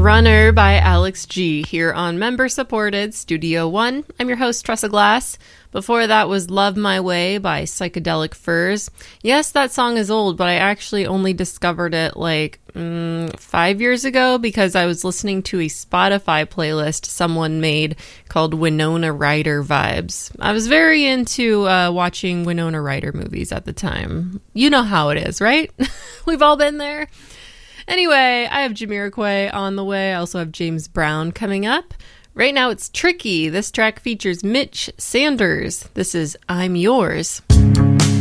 Runner by Alex G here on member-supported Studio One. I'm your host, Tressa Glass. Before that was Love My Way by Psychedelic Furs. Yes, that song is old, but I actually only discovered it 5 years ago because I was listening to a Spotify playlist someone made called Winona Ryder Vibes. I was very into watching Winona Ryder movies at the time. You know how it is, right? We've all been there. Anyway, I have Jamiroquai on the way. I also have James Brown coming up. Right now it's Tricky. This track features Mitch Sanders. This is I'm Yours.